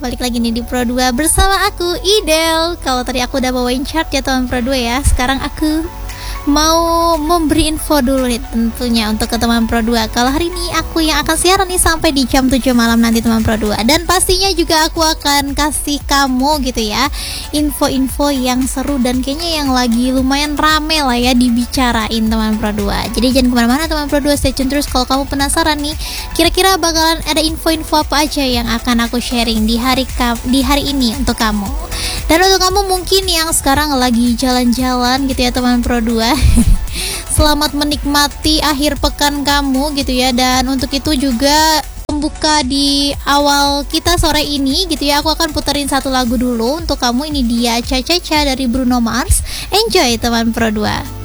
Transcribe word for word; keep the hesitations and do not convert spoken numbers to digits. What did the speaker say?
balik lagi nih di Pro dua bersama aku Idel. Kalau tadi aku udah bawain chart ya teman Pro dua ya, sekarang aku mau memberi info dulu nih tentunya untuk ke teman Pro dua. Kalau hari ini aku yang akan siaran nih sampai di jam tujuh malam nanti teman Pro dua. Dan pastinya juga aku akan kasih kamu gitu ya info-info yang seru dan kayaknya yang lagi lumayan rame lah ya dibicarain teman Pro dua. Jadi jangan kemana-mana teman Pro dua, stay tune terus kalau kamu penasaran nih kira-kira bakalan ada info-info apa aja yang akan aku sharing di hari ka- di hari ini untuk kamu. Dan untuk kamu mungkin yang sekarang lagi jalan-jalan gitu ya teman Pro dua, selamat menikmati akhir pekan kamu gitu ya. Dan untuk itu juga pembuka di awal kita sore ini gitu ya, aku akan puterin satu lagu dulu untuk kamu. Ini dia Cha Cha Cha dari Bruno Mars. Enjoy teman Pro dua.